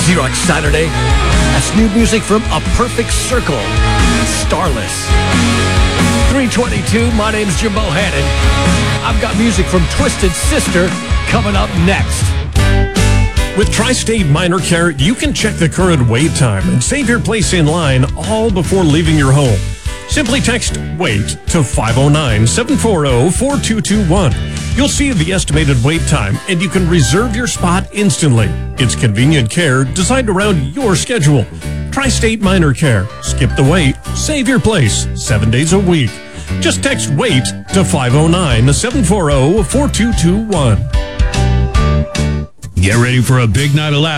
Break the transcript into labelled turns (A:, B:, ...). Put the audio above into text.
A: Xerox Saturday. That's new music from A Perfect Circle, Starless. 322, my name's Jim Bohannon. I've got music from Twisted Sister coming up next.
B: With Tri-State Minor Care, you can check the current wait time and save your place in line all before leaving your home. Simply text WAIT to 509-740-4221. You'll see the estimated wait time, and you can reserve your spot instantly. It's convenient care designed around your schedule. Tri-State Minor Care. Skip the wait. Save your place 7 days a week. Just text WAIT to 509-740-4221.
C: Get ready for a big night of laughter